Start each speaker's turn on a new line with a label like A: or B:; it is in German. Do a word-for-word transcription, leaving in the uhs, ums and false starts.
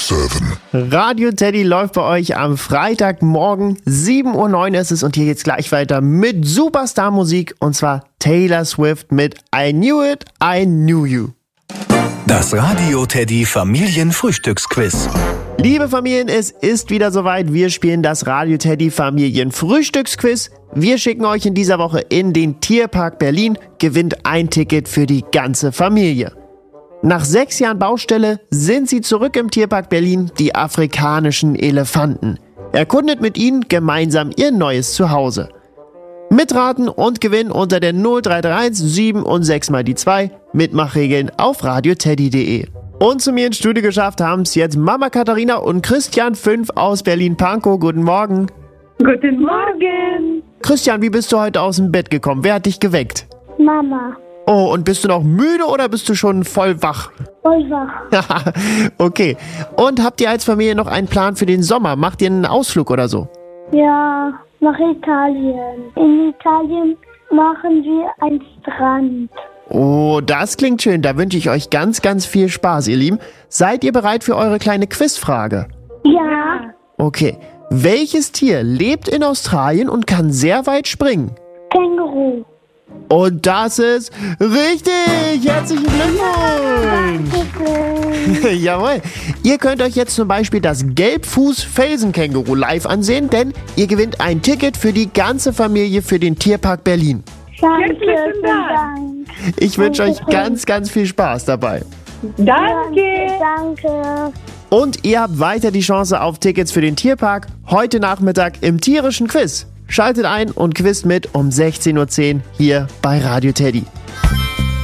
A: seven.
B: Radio Teddy läuft bei euch am Freitagmorgen, sieben Uhr neun ist es und hier geht's gleich weiter mit Superstar-Musik und zwar Taylor Swift mit I Knew It, I Knew You.
C: Das Radio Teddy Familienfrühstücksquiz.
B: Liebe Familien, es ist wieder soweit. Wir spielen das Radio Teddy Familienfrühstücksquiz. Wir schicken euch in dieser Woche in den Tierpark Berlin, gewinnt ein Ticket für die ganze Familie. Nach sechs Jahren Baustelle sind sie zurück im Tierpark Berlin, die afrikanischen Elefanten. Erkundet mit ihnen gemeinsam ihr neues Zuhause. Mitraten und gewinnen unter der null drei drei eins sieben und sechs mal die zwei. Mitmachregeln auf radioteddy punkt de. Und zu mir ins Studio geschafft haben es jetzt Mama Katharina und Christian fünf aus Berlin-Pankow. Guten Morgen.
D: Guten Morgen.
B: Christian, wie bist du heute aus dem Bett gekommen? Wer hat dich geweckt?
D: Mama.
B: Oh, und bist du noch müde oder bist du schon voll wach?
D: Voll wach.
B: Okay. Und habt ihr als Familie noch einen Plan für den Sommer? Macht ihr einen Ausflug oder so?
D: Ja, nach Italien. In Italien machen wir einen Strand.
B: Oh, das klingt schön. Da wünsche ich euch ganz, ganz viel Spaß, ihr Lieben. Seid ihr bereit für eure kleine Quizfrage?
D: Ja.
B: Okay. Welches Tier lebt in Australien und kann sehr weit springen?
D: Känguru.
B: Und das ist richtig! Herzlichen Glückwunsch! Jawohl! Ihr könnt euch jetzt zum Beispiel das Gelbfuß-Felsenkänguru live ansehen, denn ihr gewinnt ein Ticket für die ganze Familie für den Tierpark Berlin.
D: Danke, vielen Dank.
B: Ich wünsche euch ganz, ganz viel Spaß dabei.
D: Danke. Danke.
B: Und ihr habt weiter die Chance auf Tickets für den Tierpark heute Nachmittag im tierischen Quiz. Schaltet ein und quizt mit um sechzehn Uhr zehn hier bei Radio Teddy.